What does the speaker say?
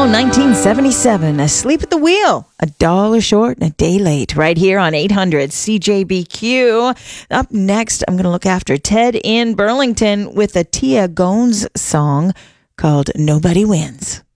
1977, Asleep at the Wheel, $1 short and a day late, right here on 800 CJBQ. Up next, I'm going to look after Ted in Burlington with a Tia Gones song called Nobody Wins.